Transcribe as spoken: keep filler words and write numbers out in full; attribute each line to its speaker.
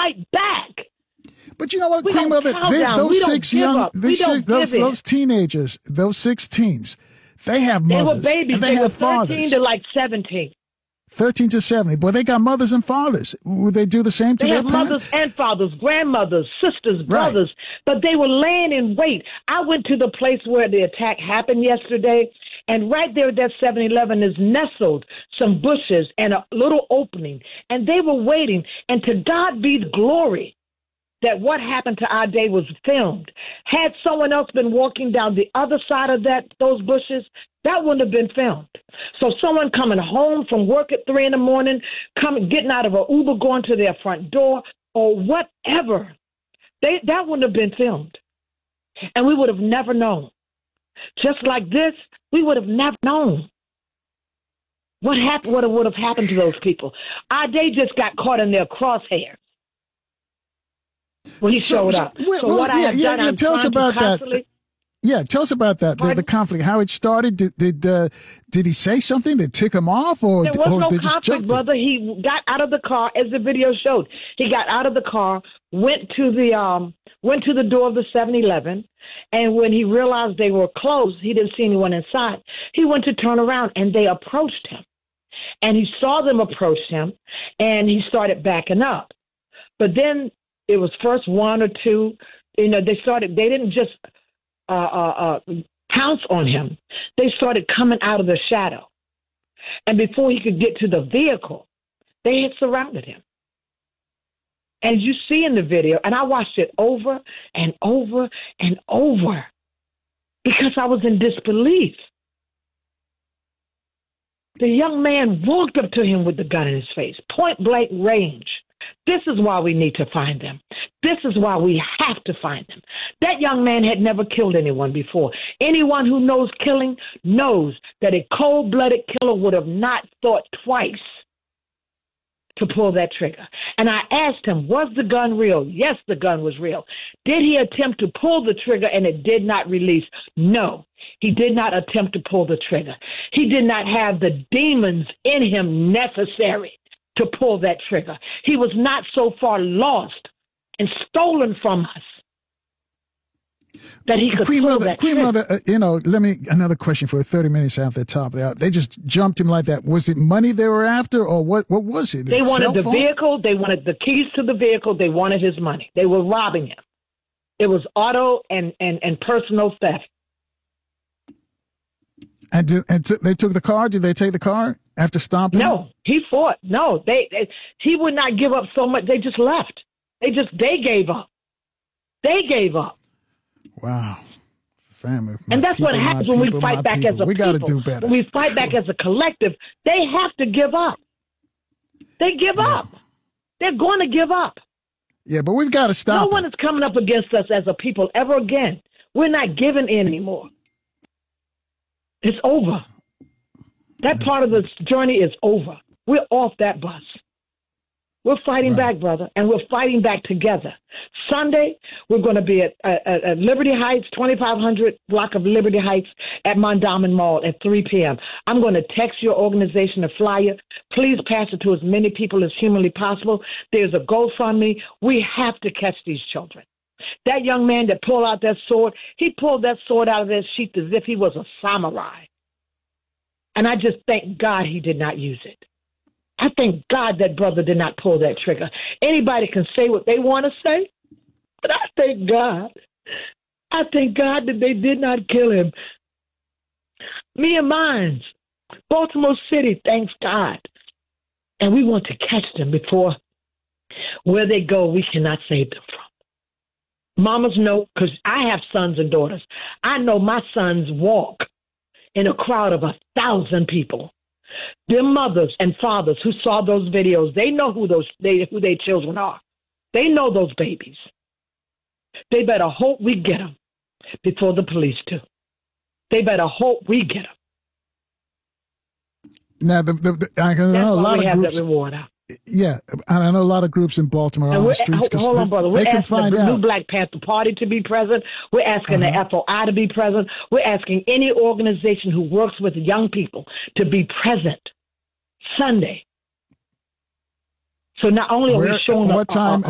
Speaker 1: fight back.
Speaker 2: But you know what,
Speaker 1: we
Speaker 2: Queen Mother, they, those six young, those, six, those, those teenagers, those six teens, they have mothers.
Speaker 1: They were babies.
Speaker 2: And they,
Speaker 1: they
Speaker 2: have
Speaker 1: were thirteen
Speaker 2: fathers.
Speaker 1: to like seventeen.
Speaker 2: thirteen to seventy. Boy, they got mothers and fathers. Would they do the same to
Speaker 1: they
Speaker 2: their
Speaker 1: parents?
Speaker 2: They
Speaker 1: have mothers and fathers, grandmothers, sisters, brothers. Right. But they were laying in wait. I went to the place where the attack happened yesterday, and right there at that seven eleven is nestled some bushes and a little opening. And they were waiting. And to God be the glory that what happened to our day was filmed. Had someone else been walking down the other side of that those bushes, that wouldn't have been filmed. So someone coming home from work at three in the morning, coming, getting out of an Uber, going to their front door, or whatever, they that wouldn't have been filmed. And we would have never known. Just like this, we would have never known what happened, what would have happened to those people. Our day just got caught in their crosshairs when he showed
Speaker 2: so,
Speaker 1: up.
Speaker 2: So,
Speaker 1: so
Speaker 2: well,
Speaker 1: what
Speaker 2: yeah,
Speaker 1: I have
Speaker 2: yeah,
Speaker 1: done,
Speaker 2: yeah,
Speaker 1: I'm
Speaker 2: tell us about that. Yeah, tell us about that, the, the conflict, how it started. Did did, uh, did he say something that ticked him off? Or,
Speaker 1: there was
Speaker 2: or
Speaker 1: no
Speaker 2: they just
Speaker 1: conflict, brother. He got out of the car, as the video showed. He got out of the car, went to the um, went to the door of the seven eleven, and when he realized they were closed, he didn't see anyone inside. He went to turn around, and they approached him. And he saw them approach him, and he started backing up. But then it was first one or two. You know, they started. They didn't just uh, uh, uh, pounce on him. They started coming out of the shadow. And before he could get to the vehicle, they had surrounded him. And you see in the video, and I watched it over and over and over because I was in disbelief. The young man walked up to him with the gun in his face, point blank range. This is why we need to find them. This is why we have to find them. That young man had never killed anyone before. Anyone who knows killing knows that a cold-blooded killer would have not thought twice to pull that trigger. And I asked him, was the gun real? Yes, the gun was real. Did he attempt to pull the trigger and it did not release? No, he did not attempt to pull the trigger. He did not have the demons in him necessary to pull that trigger. He was not so far lost and stolen from us that he could
Speaker 2: Queen
Speaker 1: pull
Speaker 2: Mother,
Speaker 1: that
Speaker 2: Queen
Speaker 1: trigger.
Speaker 2: Mother, uh, you know, let me, another question for thirty minutes after the top of the hour. They just jumped him like that. Was it money they were after, or what, what was it?
Speaker 1: They wanted
Speaker 2: Cell
Speaker 1: the
Speaker 2: phone?
Speaker 1: vehicle. They wanted the keys to the vehicle. They wanted his money. They were robbing him. It was auto and, and, and personal theft.
Speaker 2: And, did, and t- they took the car? Did they take the car after stomping?
Speaker 1: No, he fought. No, they, they he would not give up so much. They just left. They just, they gave up. They gave up.
Speaker 2: Wow. Family.
Speaker 1: And that's
Speaker 2: people,
Speaker 1: what happens when
Speaker 2: people,
Speaker 1: we fight back
Speaker 2: people.
Speaker 1: as a
Speaker 2: we
Speaker 1: people.
Speaker 2: We got to do better.
Speaker 1: When we fight back as a collective, they have to give up. They give yeah. up. They're going to give up.
Speaker 2: Yeah, but we've got to stop.
Speaker 1: No one is coming up against us as a people ever again. We're not giving in anymore. It's over. That part of the journey is over. We're off that bus. We're fighting right. back, brother, and we're fighting back together. Sunday, we're going to be at, at, at Liberty Heights, twenty-five hundred block of Liberty Heights at Mondawmin Mall at three p.m. I'm going to text your organization a flyer. Please pass it to as many people as humanly possible. There's a GoFundMe. We have to catch these children. That young man that pulled out that sword, he pulled that sword out of that sheath as if he was a samurai. And I just thank God he did not use it. I thank God that brother did not pull that trigger. Anybody can say what they want to say, but I thank God. I thank God that they did not kill him. Me and mine, Baltimore City, thanks God. And we want to catch them before where they go, we cannot save them from. Mamas know, because I have sons and daughters. I know my sons walk in a crowd of a thousand people. Their mothers and fathers who saw those videos, they know who those they who their children are. They know those babies. They better hope we get them before the police do. They better hope we get them.
Speaker 2: Now, the, the, the, I know
Speaker 1: That's
Speaker 2: a
Speaker 1: why
Speaker 2: lot
Speaker 1: we
Speaker 2: of
Speaker 1: have
Speaker 2: groups.
Speaker 1: That reward out.
Speaker 2: Yeah, and I know a lot of groups in Baltimore on the streets.
Speaker 1: Hold, hold on, brother. We're asking the
Speaker 2: out.
Speaker 1: new Black Panther Party to be present. We're asking uh-huh. the F O I to be present. We're asking any organization who works with young people to be present Sunday. So not only are
Speaker 2: Where,
Speaker 1: we showing
Speaker 2: what
Speaker 1: up,
Speaker 2: time?
Speaker 1: uh,